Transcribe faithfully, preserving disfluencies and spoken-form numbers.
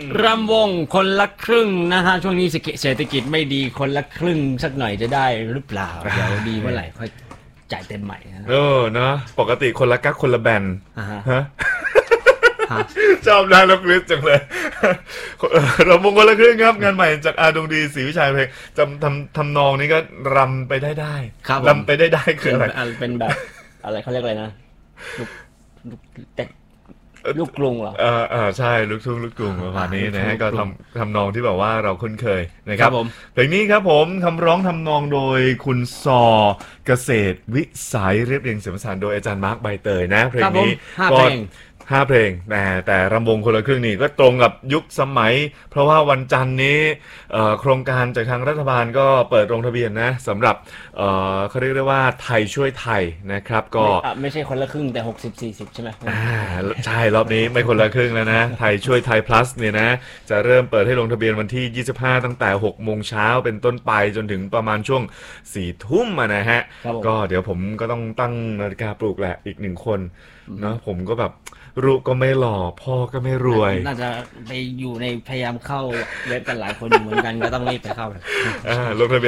รำวงคนละครึ่งนะฮะช่วงนี้เศรษฐกิจไม่ดีคนละครึ่งสักหน่อยจะได้หรือเปล่าเดี๋ยวดีเมื่อไหร่ค่อยจ่ายเต็มใหม่นะเออเนาะปกติคนละกักคนละแบนฮะชอบนะแล้วคริสจังเลยรำวงคนละครึ่งครับงานใหม่จากอาดงดีศรีวิชัยเพลงจำทำทำนองนี้ก็รำไปได้ได้รำไปได้ได้คืออะไรเป็นแบบอะไรเขาเรียกอะไรนะลูกลูกแต่ลูกกรุงเหรออ่าอ่าใช่ลูกทุ่งลูกกรุงประมาณนี้นะฮะก็ทำทำนองที่แบบว่าเราคุ้นเคยนะครับเพลงนี้ครับผมคำร้องทำนองโดยคุณซอเกษตรวิสัยเรียบเรียงเสียงประสานโดยอาจารย์มาร์คใบเตยนะเพลงนี้ก็ห้าเพลงแต่แต่รำวงคนละครึ่งนี่ก็ตรงกับยุคสมัยเพราะว่าวันจันทร์นี้โครงการจากทางรัฐบาลก็เปิดลงทะเบียนนะสำหรับเขาเรียกได้ว่าไทยช่วยไทยนะครับก็ไม่ใช่คนละครึ่งแต่หกสิบ สี่สิบใช่ไหมอ่าใช่รอบนี้ไม่คนละครึ่งแล้วนะไทยช่วยไทย plus เนี่ยนะจะเริ่มเปิดให้ลงทะเบียนวันที่ยี่สิบห้าตั้งแต่หกโมงเช้าเป็นต้นไปจนถึงประมาณช่วงสี่ทุ่มนะฮะก็เดี๋ยวผมก็ต้องตั้งนาฬิกาปลุกแหละอีกหนึ่งคนเนาะผมก็แบบลูกก็ไม่หล่อพ่อก็ไม่รวยน่าจะไปอยู่ในพยายามเข้าเว็บกันหลายคนอยู่เหมือนกันก็ต้องรีบไปเข้าลงทะเบียน